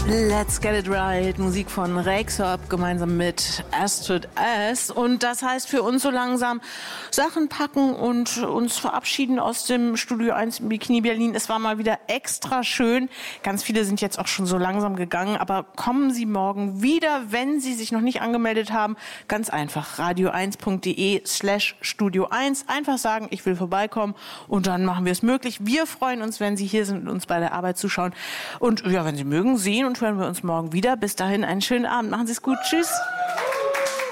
Let's Get It Right, Musik von Rexop gemeinsam mit Astrid S. Und das heißt für uns so langsam Sachen packen und uns verabschieden aus dem Studio 1 im Bikini Berlin. Es war mal wieder extra schön. Ganz viele sind jetzt auch schon so langsam gegangen, aber kommen Sie morgen wieder, wenn Sie sich noch nicht angemeldet haben. Ganz einfach, radio1.de/Studio1. Einfach sagen, ich will vorbeikommen und dann machen wir es möglich. Wir freuen uns, wenn Sie hier sind und uns bei der Arbeit zuschauen. Und ja, wenn Sie mögen, sehen und hören wir uns morgen wieder. Bis dahin einen schönen Abend. Machen Sie es gut. Tschüss.